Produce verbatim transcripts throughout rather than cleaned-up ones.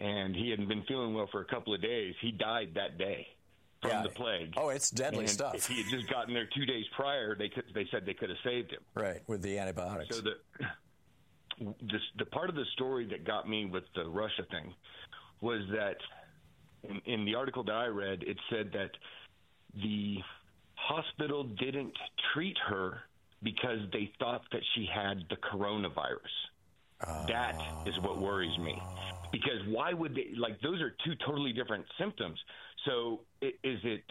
and he hadn't been feeling well for a couple of days. He died that day from yeah. the plague. Oh, it's deadly and stuff. If he had just gotten there two days prior, they could, they said they could have saved him. Right, with the antibiotics. So the this, the part of the story that got me with the Russia thing was that in, in the article that I read, it said that the hospital didn't treat her because they thought that she had the coronavirus. Uh, that is what worries me. Because why would they, like, those are two totally different symptoms. So is it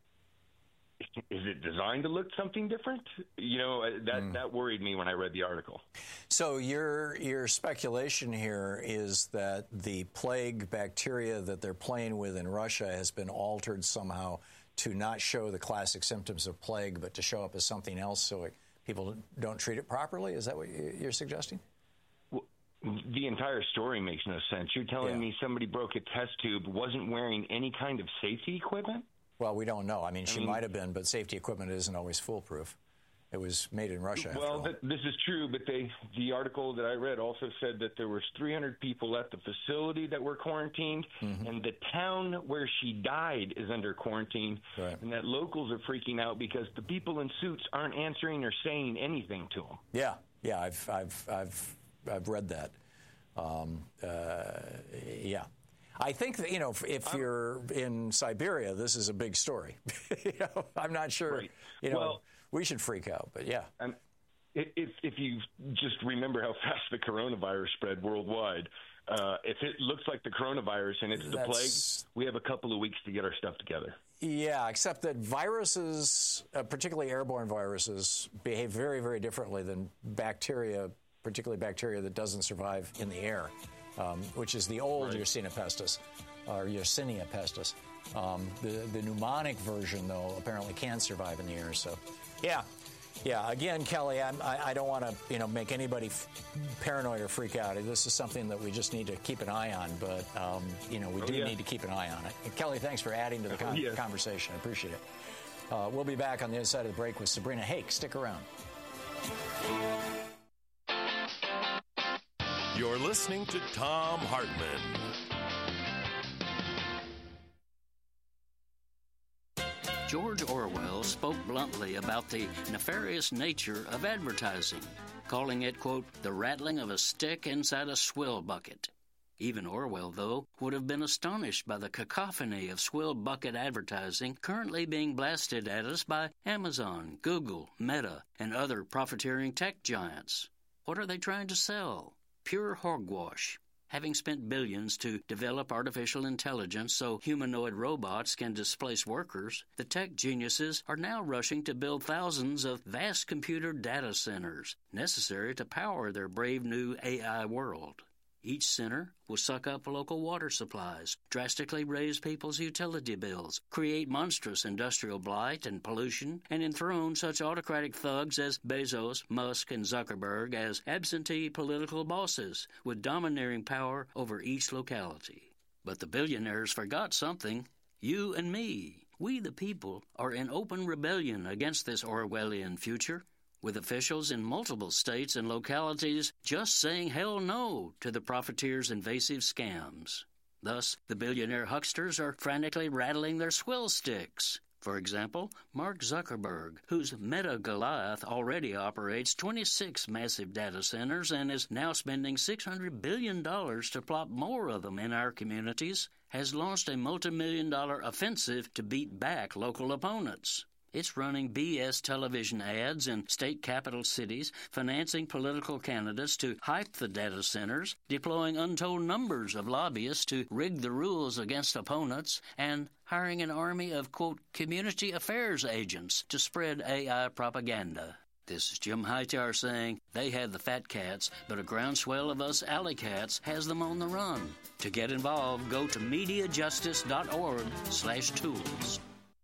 is it designed to look something different? You know, that mm. that worried me when I read the article. So your your speculation here is that the plague bacteria that they're playing with in Russia has been altered somehow to not show the classic symptoms of plague, but to show up as something else so it, people don't treat it properly? Is that what you're suggesting? The entire story makes no sense. You're telling yeah. me somebody broke a test tube, wasn't wearing any kind of safety equipment? Well, we don't know. I mean, she I mean, might have been, but safety equipment isn't always foolproof. It was made in Russia. Well, th- this is true, but they, the article that I read also said that there was three hundred people at the facility that were quarantined, mm-hmm. and the town where she died is under quarantine, right. and that locals are freaking out because the people in suits aren't answering or saying anything to them. Yeah, yeah, I've, I've, I've, I've read that. Um, uh, yeah. I think that, you know, if, if you're in Siberia, this is a big story. you know, I'm not sure, right. you know, well, we should freak out, but yeah. Um, if, if you just remember how fast the coronavirus spread worldwide, uh, if it looks like the coronavirus and it's the That's, plague, we have a couple of weeks to get our stuff together. Yeah, except that viruses, uh, particularly airborne viruses, behave very, very differently than bacteria, particularly bacteria that doesn't survive in the air. Um, which is the old right. Yersinia pestis, or Yersinia pestis. Um, the, the pneumonic version, though, apparently can survive in the air. So, yeah. Yeah, again, Kelly, I'm, I, I don't want to, you know, make anybody f- paranoid or freak out. This is something that we just need to keep an eye on, but, um, you know, we oh, do yeah. need to keep an eye on it. And Kelly, thanks for adding to the con- oh, yeah. conversation. I appreciate it. Uh, we'll be back on the other side of the break with Sabrina Hake. Stick around. You're listening to Thom Hartmann. George Orwell spoke bluntly about the nefarious nature of advertising, calling it, quote, the rattling of a stick inside a swill bucket. Even Orwell, though, would have been astonished by the cacophony of swill bucket advertising currently being blasted at us by Amazon, Google, Meta, and other profiteering tech giants. What are they trying to sell? Pure hogwash. Having spent billions to develop artificial intelligence so humanoid robots can displace workers, the tech geniuses are now rushing to build thousands of vast computer data centers necessary to power their brave new A I world. Each center will suck up local water supplies, drastically raise people's utility bills, create monstrous industrial blight and pollution, and enthrone such autocratic thugs as Bezos, Musk, and Zuckerberg as absentee political bosses with domineering power over each locality. But the billionaires forgot something. You and me, we the people, are in open rebellion against this Orwellian future, with officials in multiple states and localities just saying hell no to the profiteers' invasive scams. Thus, the billionaire hucksters are frantically rattling their swill sticks. For example, Mark Zuckerberg, whose Meta Goliath already operates twenty-six massive data centers and is now spending six hundred billion dollars to plop more of them in our communities, has launched a multi-million dollar offensive to beat back local opponents. It's running B S television ads in state capital cities, financing political candidates to hype the data centers, deploying untold numbers of lobbyists to rig the rules against opponents, and hiring an army of, quote, community affairs agents to spread A I propaganda. This is Jim Hightower saying they have the fat cats, but a groundswell of us alley cats has them on the run. To get involved, go to MediaJustice.org slash tools.